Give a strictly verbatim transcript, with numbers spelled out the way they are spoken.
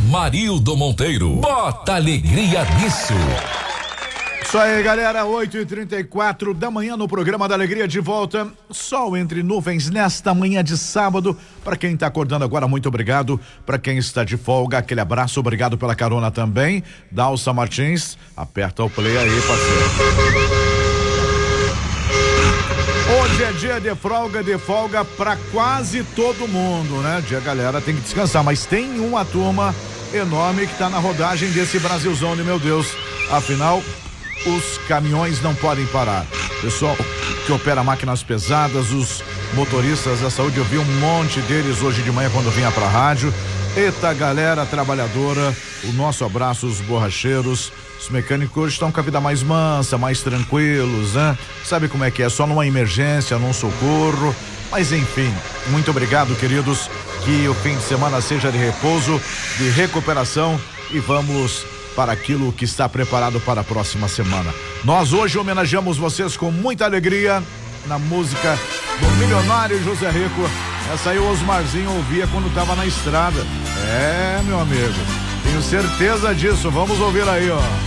Marildo Monteiro. Bota alegria nisso. Isso aí, galera, oito e trinta e quatro da manhã no programa da Alegria de volta. Sol entre nuvens nesta manhã de sábado. Para quem está acordando agora, muito obrigado. Para quem está de folga, aquele abraço, obrigado pela carona também. Dalsa Martins, aperta o play aí, parceiro. Hoje é dia de folga, de folga para quase todo mundo, né? Dia, galera, tem que descansar, mas tem uma turma enorme que está na rodagem desse Brasilzão, meu Deus. Afinal, os caminhões não podem parar. Pessoal que opera máquinas pesadas, os motoristas da saúde, eu vi um monte deles hoje de manhã quando vinha pra rádio. Eita, galera trabalhadora, o nosso abraço, os borracheiros. Os mecânicos hoje estão com a vida mais mansa, mais tranquilos, né? Sabe como é que é? Só numa emergência, num socorro. Mas enfim, muito obrigado, queridos. Que o fim de semana seja de repouso, de recuperação e vamos para aquilo que está preparado para a próxima semana. Nós hoje homenageamos vocês com muita alegria na música do milionário José Rico. Essa aí o Osmarzinho ouvia quando estava na estrada. É, meu amigo, tenho certeza disso. Vamos ouvir aí, ó.